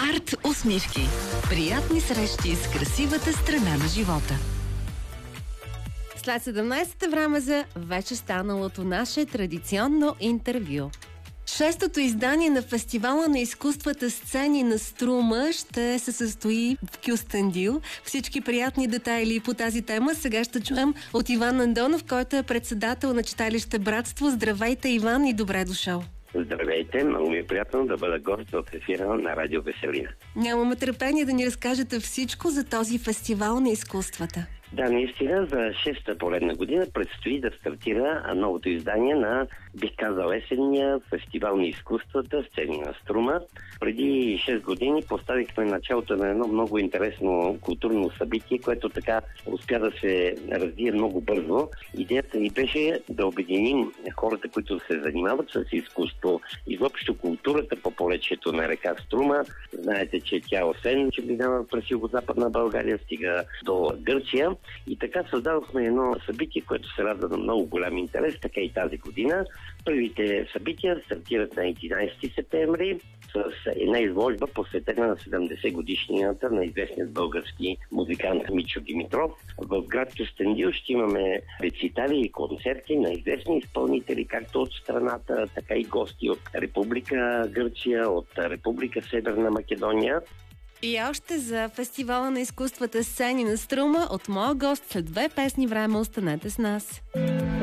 Арт усмивки. Приятни срещи с красивата страна на живота. След 17-та време за вече станалото наше традиционно интервю. Шестото издание на Фестивала на изкуствата Сцени на Струма ще се състои в Кюстендил. Всички приятни детайли по тази тема сега ще чуем от Иван Андонов, който е председател на читалище Братство. Здравейте, Иван, и добре дошъл. Здравейте, много ми е приятно да бъда гост в ефира на Радио Веселина. Нямаме търпение да ни разкажете всичко за този фестивал на изкуствата. Да, наистина за 6-та поредна година предстои да стартира новото издание на, бих казал, есенния фестивал на изкуствата Сцени на Струма. Преди 6 години поставихме началото на едно много интересно културно събитие, което така успя да се развие много бързо. Идеята ни беше да обединим хората, които се занимават с изкуство, изобщо културата по поречието на река Струма. Знаете, че тя освен, че минава през югозападна България, стига до Гърция. И така създадохме едно събитие, което се радва на много голям интерес, така и тази година. Първите събития стартират на 11 септември с една изложба, посветена на 70 годишнината на известният български музикант Мичо Димитров. В град Кюстендил ще имаме рецитали и концерти на известни изпълнители, както от страната, така и гости от Република Гърция, от Република Северна Македония. И още за Фестивала на изкуствата Сцени на Струма от моя гост след 2 песни време. Останете с нас.